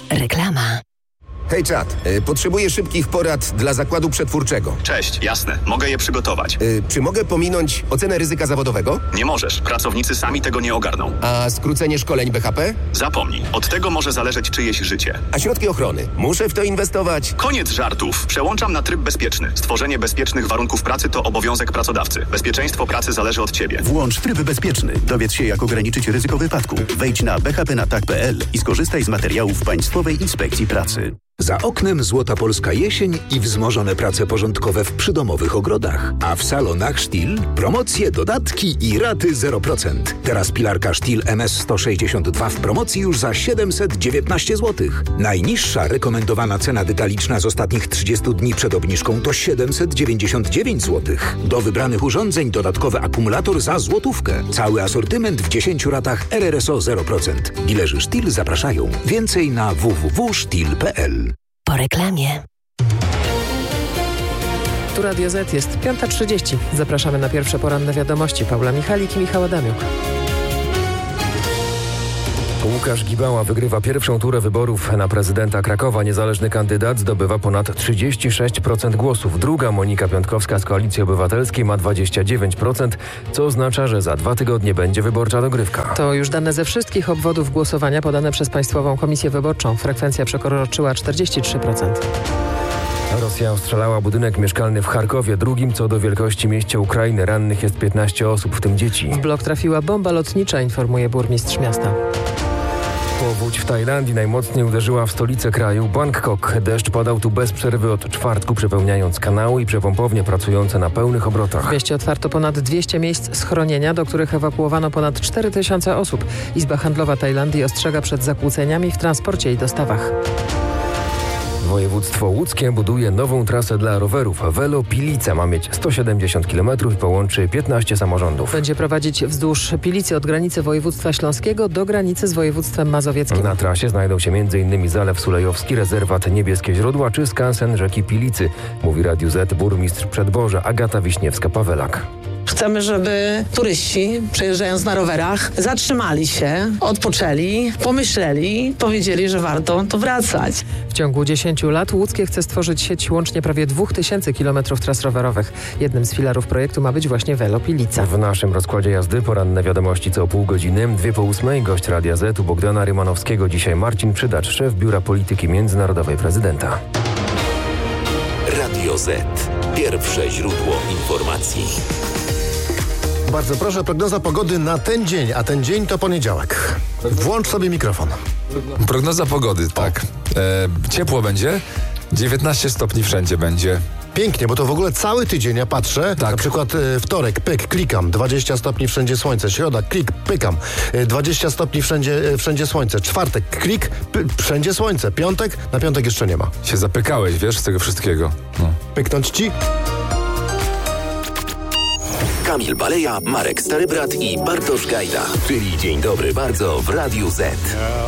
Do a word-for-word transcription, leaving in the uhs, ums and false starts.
Reklama. Hej czat, y, potrzebuję szybkich porad dla zakładu przetwórczego. Cześć, jasne, mogę je przygotować. Y, czy mogę pominąć ocenę ryzyka zawodowego? Nie możesz, pracownicy sami tego nie ogarną. A skrócenie szkoleń B H P? Zapomnij, od tego może zależeć czyjeś życie. A środki ochrony? Muszę w to inwestować? Koniec żartów, przełączam na tryb bezpieczny. Stworzenie bezpiecznych warunków pracy to obowiązek pracodawcy. Bezpieczeństwo pracy zależy od ciebie. Włącz tryb bezpieczny. Dowiedz się, jak ograniczyć ryzyko wypadku. Wejdź na b h p na tak kropka p l i skorzystaj z materiałów Państwowej Inspekcji Pracy. Za oknem złota polska jesień i wzmożone prace porządkowe w przydomowych ogrodach. A w salonach Stihl promocje, dodatki i raty zero procent. Teraz pilarka Stihl M S sto sześćdziesiąt dwa w promocji już za siedemset dziewiętnaście złotych. Najniższa rekomendowana cena detaliczna z ostatnich trzydziestu dni przed obniżką to siedemset dziewięćdziesiąt dziewięć złotych. Do wybranych urządzeń dodatkowy akumulator za złotówkę. Cały asortyment w dziesięciu ratach R R S O zero procent. Dilerzy Stihl zapraszają. Więcej na w w w kropka stihl kropka p l. Po reklamie. Tu Radio Z, jest piąta trzydzieści. Zapraszamy na pierwsze poranne wiadomości. Paula Michalik i Michał Adamiuk. Łukasz Gibała wygrywa pierwszą turę wyborów na prezydenta Krakowa. Niezależny kandydat zdobywa ponad trzydzieści sześć procent głosów. Druga, Monika Piątkowska z Koalicji Obywatelskiej, ma dwadzieścia dziewięć procent, co oznacza, że za dwa tygodnie będzie wyborcza dogrywka. To już dane ze wszystkich obwodów głosowania podane przez Państwową Komisję Wyborczą. Frekwencja przekroczyła czterdzieści trzy procent. Rosja ostrzelała budynek mieszkalny w Charkowie, drugim co do wielkości mieście Ukrainy. Rannych jest piętnaście osób, w tym dzieci. W blok trafiła bomba lotnicza, informuje burmistrz miasta. Powódź w Tajlandii najmocniej uderzyła w stolicę kraju, Bangkok. Deszcz padał tu bez przerwy od czwartku, przepełniając kanały i przepompownie pracujące na pełnych obrotach. W mieście otwarto ponad dwieście miejsc schronienia, do których ewakuowano ponad cztery tysiące osób. Izba Handlowa Tajlandii ostrzega przed zakłóceniami w transporcie i dostawach. Województwo łódzkie buduje nową trasę dla rowerów. Velo Pilica ma mieć sto siedemdziesiąt kilometrów i połączy piętnaście samorządów. Będzie prowadzić wzdłuż Pilicy od granicy województwa śląskiego do granicy z województwem mazowieckim. Na trasie znajdą się m in Zalew Sulejowski, rezerwat Niebieskie Źródła czy skansen rzeki Pilicy, mówi Radiu Z burmistrz Przedborza Agata Wiśniewska-Pawelak. Chcemy, żeby turyści przejeżdżając na rowerach zatrzymali się, odpoczęli, pomyśleli, powiedzieli, że warto to wracać. W ciągu dziesięciu lat Łódzkie chce stworzyć sieć łącznie prawie dwóch tysięcy kilometrów tras rowerowych. Jednym z filarów projektu ma być właśnie Velo Pilica. W naszym rozkładzie jazdy poranne wiadomości co pół godziny, dwie po ósmej, gość Radia Z u Bogdana Rymanowskiego. Dzisiaj Marcin Przydacz, szef Biura Polityki Międzynarodowej Prezydenta. Radio Z. Pierwsze źródło informacji. Bardzo proszę, prognoza pogody na ten dzień, a ten dzień to poniedziałek. Włącz sobie mikrofon. Prognoza pogody, tak. E, ciepło będzie, dziewiętnaście stopni wszędzie będzie. Pięknie, bo to w ogóle cały tydzień ja patrzę, tak. Na przykład e, wtorek, pyk, klikam, dwadzieścia stopni wszędzie słońce, środa, klik, pykam, e, dwadzieścia stopni wszędzie, e, wszędzie słońce, czwartek, klik, p- wszędzie słońce, piątek, na piątek jeszcze nie ma. Się zapykałeś, wiesz, z tego wszystkiego. No. Pyknąć ci? Kamil Baleja, Marek Starybrat i Bartosz Gajda, czyli Dzień Dobry Bardzo w Radiu Z.